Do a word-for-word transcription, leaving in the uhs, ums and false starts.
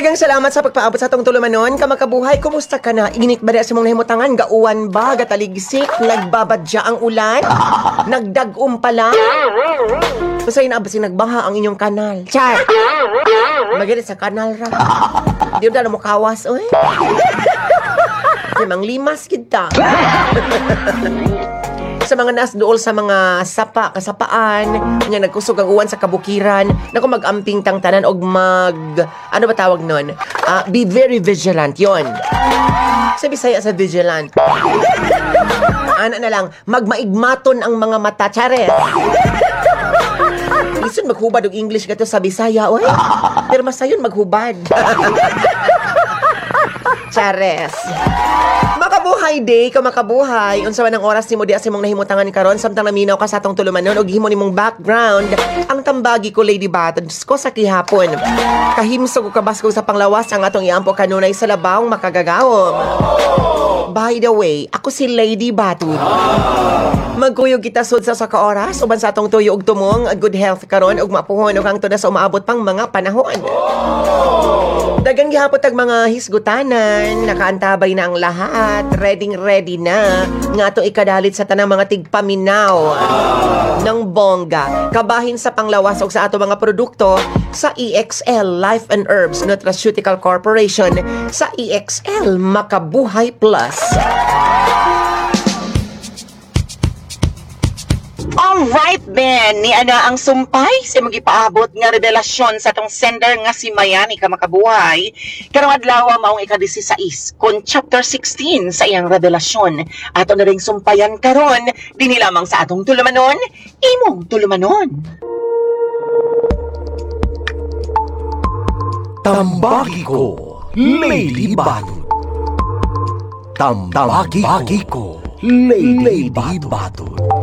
Dagang salamat sa pagpaabot sa atong tulumanon. Kamakabuhay, kumusta ka na? Init ba na sa mong nahimutangan? Gauwan ba? Gataligsik? Nagbabadya ang ulan? Nagdagum pala? Kusay na ba nagbaha ang inyong kanal? Char! Magilit sa kanal ra. Di ba na mo kawas, oy? Limang limas kita. Sa mga nas dool sa mga sapa, kasapaan, nga nagkusog ang uwan sa kabukiran, naku mag-amping tang tanan og mag, ano ba tawag nun? Uh, be very vigilant, yon. Sa Bisaya sa vigilant. Ana na lang, magmaigmaton ang mga mata, Chares. Isun maghubad og English gato sa Bisaya, oy. Pero mas sayon maghubad. Chares. Makabuhay day, ka makabuhay. Unsa man ang oras nimo di asa mong nahimutangan karon samtang naminaw ka sa atong tulumanon og himo nimong background. Ang tambagi ko Lady Baton ko sa kihapon. Kahimsog og kabasko sa panglawas ang atong iampo kanunay sa labawng makagagawom. By the way, ako si Lady Baton. Magkuyog kita sud sa ka oras uban sa atong tuyo og tumong good health karon ug mapuhon og hangtod sa umaabot pang mga panahon. Dagang gihapon tag mga hisgutanan, nakaantabay na ang lahat, ready ready na nga ato ikadalit sa tanang mga tigpaminaw ng bongga. Kabahin sa panglawas og sa ato mga produkto sa E X L Life and Herbs Nutraceutical Corporation sa E X L Makabuhay Plus. Alright then, ni ana ang sumpay sa magipaabot nga revelasyon sa atong sender nga si Mayani ka makabuhay. Karong adlaw maong ika-sixteen kon chapter sixteen sa iyang revelasyon. Ato na ring sumpayan karon dinhi lamang sa atong tulumanon, imong tulumanon. Tambagi ko, Lady Baton. Tambagi ko, Lady Baton.